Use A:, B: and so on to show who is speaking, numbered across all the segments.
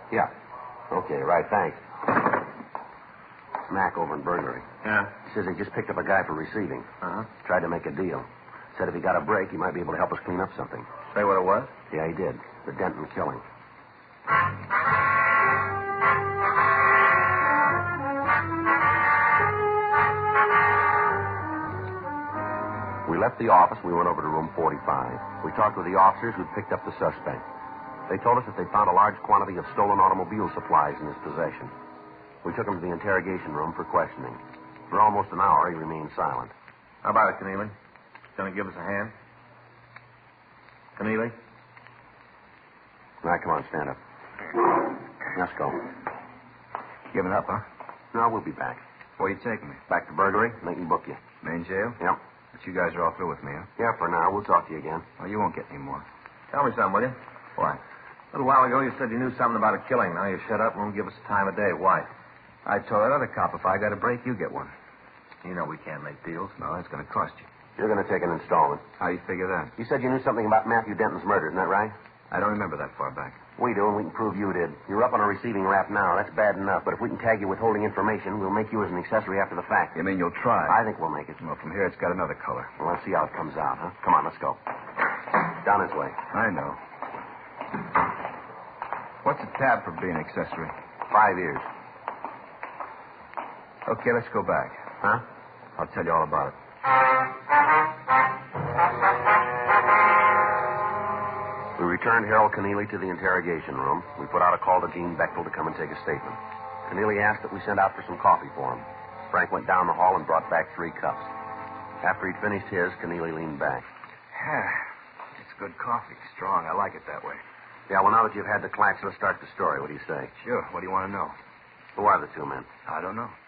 A: Yeah. Okay, right, thanks. Mac over in burglary.
B: Yeah?
A: He says he just picked up a guy for receiving.
B: Uh-huh.
A: Tried to make a deal. Said if he got a break, he might be able to help us clean up something.
B: Say what it was?
A: Yeah, he did. The Denton killing. We left the office and we went over to room 45. We talked with the officers who'd picked up the suspect. They told us that they found a large quantity of stolen automobile supplies in his possession. We took him to the interrogation room for questioning. For almost an hour, he remained silent.
B: How about it, Keneally? Gonna give us a hand? Keneally?
A: All right, come on, stand up. Let's go.
C: Giving up, huh?
A: No, we'll be back.
C: Where you taking me?
A: Back to burglary, and they can book you.
C: Main jail?
A: Yep.
C: But you guys are all through with me, huh?
A: Yeah, for now. We'll talk to you again.
C: Well, you won't get any more.
B: Tell me something, will you?
C: Why?
B: A little while ago, you said you knew something about a killing. Now you shut up and won't give us the time of day. Why?
C: I told that other cop if I got a break, you get one.
B: You know we can't make deals.
C: No, that's going to cost you.
A: You're going to take an installment.
C: How do you figure that?
A: You said you knew something about Matthew Denton's murder, isn't that right?
C: I don't remember that far back.
A: We do, and we can prove you did. You're up on a receiving rap now. That's bad enough. But if we can tag you with holding information, we'll make you as an accessory after the fact.
C: You mean you'll try?
A: I think we'll make it.
C: Well, from here, it's got another color.
A: Well, let's see how it comes out, huh? Come on, let's go. Down this way.
C: I know. What's a tab for being accessory?
A: 5 years.
C: Okay, let's go back.
A: Huh?
C: I'll tell you all about it.
A: We returned Harold Keneally to the interrogation room. We put out a call to Gene Bechtel to come and take a statement. Keneally asked that we send out for some coffee for him. Frank went down the hall and brought back 3 cups. After he'd finished his, Keneally leaned back.
C: It's good coffee. Strong. I like it that way.
A: Yeah, well, now that you've had the clacks, let's start the story. What do you say?
C: Sure. What do you want to know?
A: Who are the 2 men?
C: I don't know.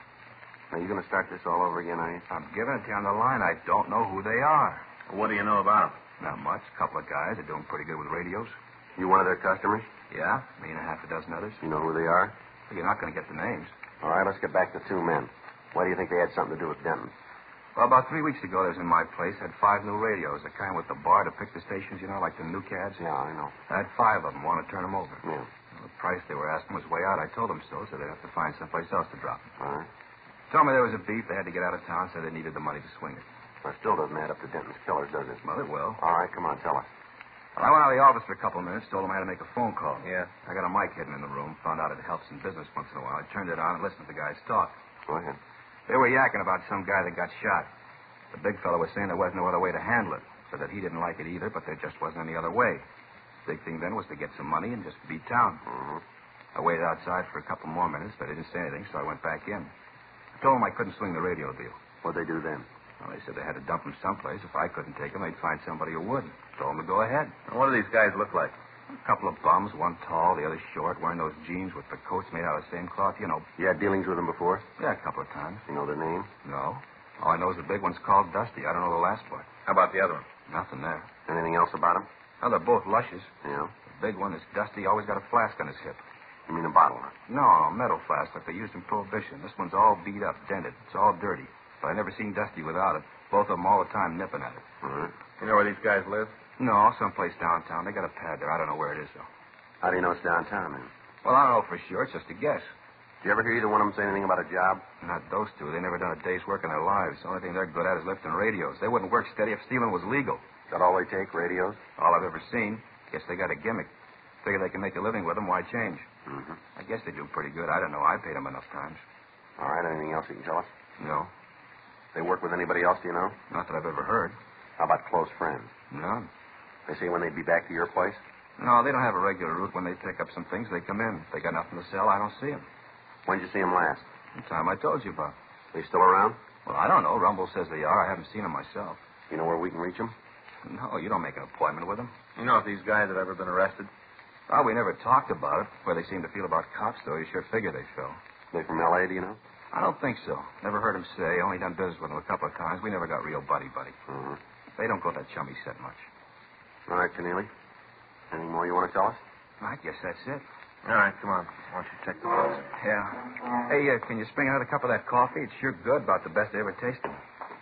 A: Are you going to start this all over again, are you?
C: I'm giving it to you on the line. I don't know who they are.
B: What do you know about them?
C: Not much. A couple of guys are doing pretty good with radios.
A: You one of their customers?
C: Yeah, me and a half a dozen others.
A: You know who they are?
C: But you're not going to get the names.
A: All right, let's get back to 2 men. Why do you think they had something to do with Denton?
C: Well, about 3 weeks ago, they was in my place. Had 5 new radios. The kind with the bar to pick the stations, you know, like the new cads.
A: Yeah, I know.
C: I had 5 of them. Want to turn them over.
A: Yeah.
C: Well, the price they were asking was way out. I told them so they'd have to find someplace else to drop them.
A: All right.
C: Told me there was a beef. They had to get out of town, so they needed the money to swing it.
A: That still doesn't add up to Denton's killers, does it?
C: Well, it will.
A: All right, come on, tell us.
C: Well, I went out of the office for a couple of minutes, told them I had to make a phone call.
B: Yeah.
C: I got a mic hidden in the room, found out it helps in business once in a while. I turned it on and listened to the guys talk.
A: Go ahead.
C: They were yakking about some guy that got shot. The big fellow was saying there wasn't no other way to handle it, so that he didn't like it either, but there just wasn't any other way. Big thing then was to get some money and just beat town.
A: Mm-hmm.
C: I waited outside for a couple more minutes. They didn't say anything, so I went back in. I told them I couldn't swing the radio deal.
A: What'd they do then?
C: Well, they said they had to dump him someplace. If I couldn't take him, they'd find somebody who would. Told them to go ahead.
B: And what do these guys look like?
C: A couple of bums, one tall, the other short, wearing those jeans with the coats made out of the same cloth, you know.
A: You had dealings with them before?
C: Yeah, a couple of times.
A: You know their name?
C: No. All I know is the big one's called Dusty. I don't know the last part.
B: How about the other one?
C: Nothing there.
A: Anything else about them?
C: Oh, they're both lushes.
A: Yeah.
C: The big one is Dusty, always got a flask on his hip.
A: You mean a bottle? Huh?
C: No, a metal flask like they used in Prohibition. This one's all beat up, dented. It's all dirty. But I never seen Dusty without it. Both of them all the time nipping at it.
A: All right.
B: You know where these guys live?
C: No, someplace downtown. They got a pad there. I don't know where it is, though.
A: How do you know it's downtown, then?
C: Well, I don't know for sure. It's just a guess.
A: Did you ever hear either one of them say anything about a job?
C: Not those 2. They never done a day's work in their lives. The only thing they're good at is lifting radios. They wouldn't work steady if stealing was legal.
A: Is that all they take, radios?
C: All I've ever seen. Guess they got a gimmick. Figure they can make a living with them. Why change?
A: Mm-hmm.
C: I guess they do pretty good. I don't know. I paid them enough times.
A: All right, anything else you can tell us?
C: No.
A: They work with anybody else, do you know?
C: Not that I've ever heard.
A: How about close friends?
C: None.
A: They say when they'd be back to your place?
C: No, they don't have a regular route. When they pick up some things, they come in. If they got nothing to sell, I don't see them.
A: When'd you see them last?
C: The time I told you about.
A: They still around?
C: Well, I don't know. Rumble says they are. I haven't seen them myself.
A: You know where we can reach them?
C: No, you don't make an appointment with them.
B: You know if these guys have ever been arrested?
C: Well, we never talked about it. Where they seem to feel about cops, though, you sure figure they fell.
A: They from L.A., do you know?
C: I don't think so. Never heard them say. Only done business with them a couple of times. We never got real buddy-buddy.
A: Mm-hmm.
C: They don't go to that chummy set much.
A: All right, Keneally. Anything more you want to tell us?
C: I guess that's it.
B: All right, come on. Why don't you check the books?
C: Yeah. Hey, can you spring another cup of that coffee? It's sure good. About the best I ever tasted.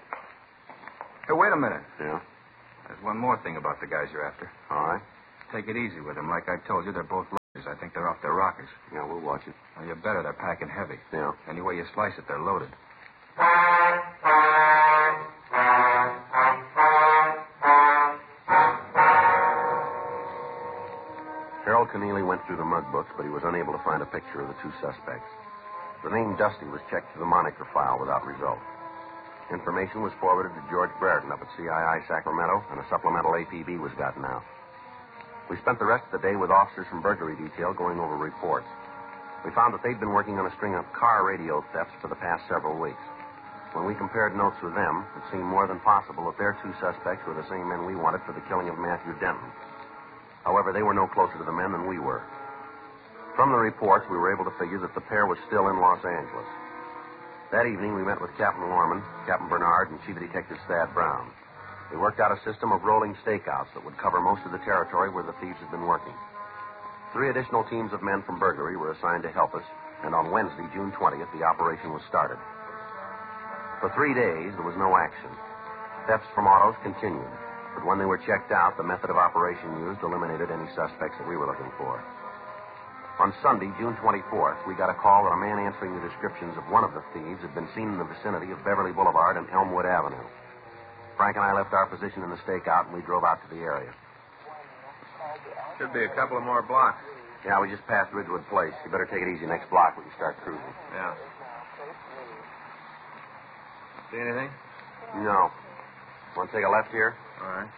C: Hey, wait a minute.
A: Yeah?
C: There's one more thing about the guys you're after.
A: All right.
C: Take it easy with them. Like I told you, they're both I think they're off their rockers.
A: Yeah, we'll watch it.
C: Well, you better. They're packing heavy.
A: Yeah.
C: Any way you slice it, they're loaded.
A: Harold Keneally went through the mug books, but he was unable to find a picture of the two suspects. The name Dusty was checked to the moniker file without result. Information was forwarded to George Brereton up at CII Sacramento, and a supplemental APB was gotten out. We spent the rest of the day with officers from burglary detail going over reports. We found that they'd been working on a string of car radio thefts for the past several weeks. When we compared notes with them, it seemed more than possible that their two suspects were the same men we wanted for the killing of Matthew Denton. However, they were no closer to the men than we were. From the reports, we were able to figure that the pair was still in Los Angeles. That evening, we met with Captain Lorman, Captain Bernard, and Chief Detective Thad Brown. We worked out a system of rolling stakeouts that would cover most of the territory where the thieves had been working. 3 additional teams of men from burglary were assigned to help us, and on Wednesday, June 20th, the operation was started. For 3 days, there was no action. Thefts from autos continued, but when they were checked out, the method of operation used eliminated any suspects that we were looking for. On Sunday, June 24th, we got a call that a man answering the descriptions of one of the thieves had been seen in the vicinity of Beverly Boulevard and Elmwood Avenue. Frank and I left our position in the stakeout, and we drove out to the area.
B: Should be a couple of more blocks.
A: Yeah, we just passed Ridgewood Place. You better take it easy. Next block, we can start cruising.
B: Yeah. See anything?
A: No. Want to take a left here?
B: All right.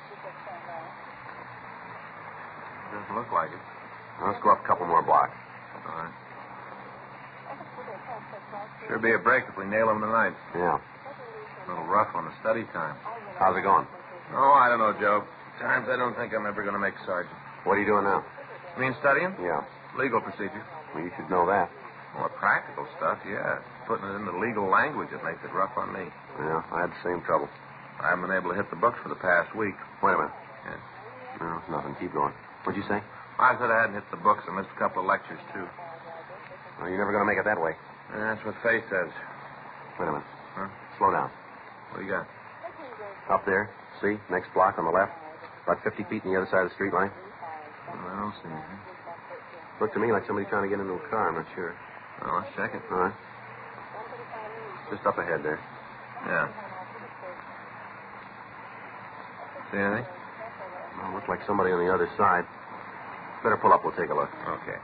B: Doesn't look like it.
A: Now, let's go up a couple more blocks.
B: All right. Sure be a break if we nail him tonight.
A: Yeah.
B: A little rough on the study time.
A: How's it going?
B: Oh, I don't know, Joe. Times I don't think I'm ever going to make sergeant.
A: What are you doing now?
B: You mean studying?
A: Yeah.
B: Legal procedure.
A: Well, you should know that.
B: Well, practical stuff, yeah. Putting it into legal language, it makes it rough on me.
A: Yeah, I had the same trouble.
B: I haven't been able to hit the books for the past week.
A: Wait a minute.
B: Yeah.
A: No, nothing. Keep going. What'd you say?
B: I said I hadn't hit the books. I missed a couple of lectures, too.
A: Well, you're never going to make it that way.
B: Yeah, that's what Faye says.
A: Wait a minute.
B: Huh?
A: Slow down.
B: What do you got?
A: Up there. See? Next block on the left. About 50 feet on the other side of the street line.
B: I don't see anything.
A: Looked to me like somebody trying to get into a car. I'm not sure.
B: Well, let's check it.
A: All right. Just up ahead there.
B: Yeah. See anything?
A: Well, looked like somebody on the other side. Better pull up. We'll take a look.
B: Okay.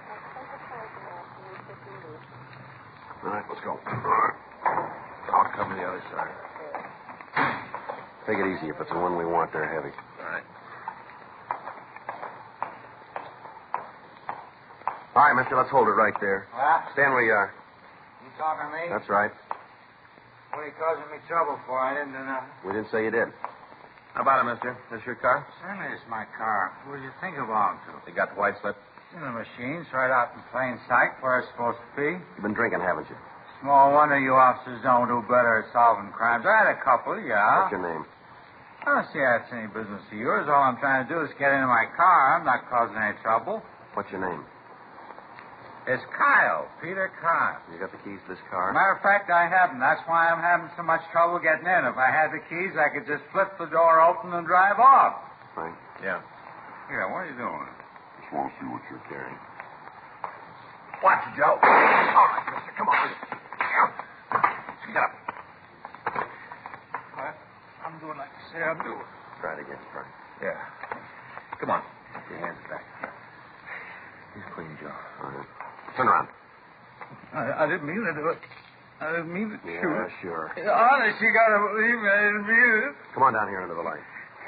A: All right, let's go.
B: I'll cover the other side.
A: Take it easy. If it's the one we want, they're heavy.
B: All right.
A: All right, mister, let's hold it right there.
D: What?
A: Stand where you are.
D: You talking to me?
A: That's right.
D: What are you causing me trouble for? I didn't do nothing.
A: We didn't say you did.
B: How about it, mister? This your car?
D: Certainly it's my car. Who do you think it belonged to?
B: You got the white slip?
D: It's in the machines, right out in plain sight where it's supposed to be.
A: You've been drinking, haven't you?
D: Small wonder you officers don't do better at solving crimes. I had a couple, yeah.
A: What's your name?
D: I don't see that's any business of yours. All I'm trying to do is get into my car. I'm not causing any trouble.
A: What's your name?
D: It's Kyle, Peter Kyle.
A: You got the keys to this car?
D: Matter of fact, I haven't. That's why I'm having so much trouble getting in. If I had the keys, I could just flip the door open and drive off.
A: Frank,
B: Yeah.
D: Here, what are you doing?
A: just want to see what you're carrying.
B: Watch it, Joe.
A: All right, mister, come on. Get up.
D: I'm doing like you say I'm doing.
A: Try it again, Frank.
B: Yeah. Come on. Put your hands back. He's clean, Joe.
A: All right. Turn around.
D: I didn't mean to do it. I didn't mean to shoot.
A: Yeah, sure.
D: Honest, you gotta believe me. I didn't mean it.
A: Come on down here under the light.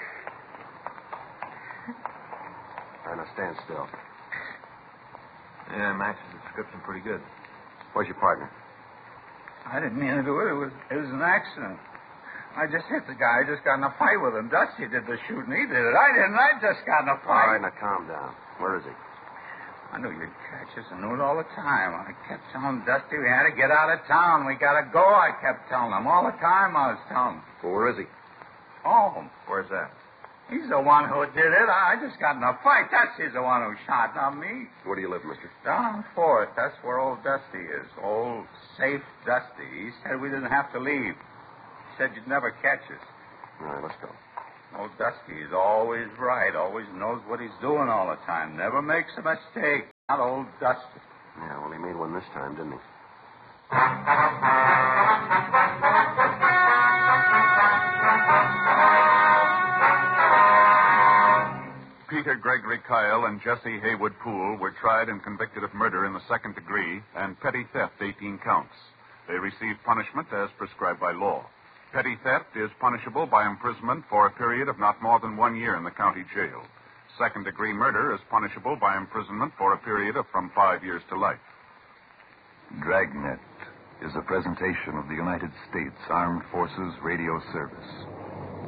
A: All right, now stand still.
B: Yeah, matches the description pretty good.
A: Where's your partner?
D: I didn't mean to do it. It was an accident. I just hit the guy. I just got in a fight with him. Dusty did the shooting. He did it. I didn't. I just got in a
A: All
D: fight.
A: right, now calm down. Where is he?
D: I knew you'd catch us. I knew it all the time. I kept telling Dusty we had to get out of town. We gotta go. I kept telling him. All the time I was telling him.
A: Well, where is he?
D: Home.
B: Where's that?
D: He's the one who did it. I just got in a fight. Dusty's the one who shot, not me.
A: Where do you live, mister?
D: Down on 4th. That's where old Dusty is. Old, safe Dusty. He said we didn't have to leave. He said you'd never catch us.
A: All right, let's go.
D: Old Dusty is always right. Always knows what he's doing all the time. Never makes a mistake. Not old Dusty.
A: Yeah, well, he made one this time, didn't he?
E: Peter Gregory Kyle and Jesse Haywood Poole were tried and convicted of murder in the second degree and petty theft, 18 counts. They received punishment as prescribed by law. Petty theft is punishable by imprisonment for a period of not more than 1 year in the county jail. Second-degree murder is punishable by imprisonment for a period of from 5 years to life.
F: Dragnet is a presentation of the United States Armed Forces Radio Service.